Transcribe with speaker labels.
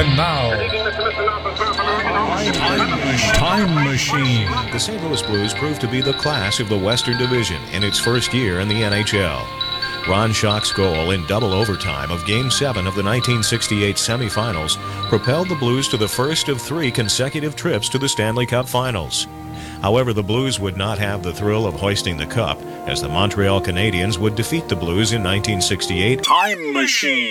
Speaker 1: And now, Time Machine.
Speaker 2: The St. Louis Blues proved to be the class of the Western Division in its first year in the NHL. Ron Schoch's goal in double overtime of Game 7 of the 1968 semifinals propelled the Blues to the first of 3 consecutive trips to the Stanley Cup Finals. However, the Blues would not have the thrill of hoisting the cup, as the Montreal Canadiens would defeat the Blues in 1968.
Speaker 1: Time Machine.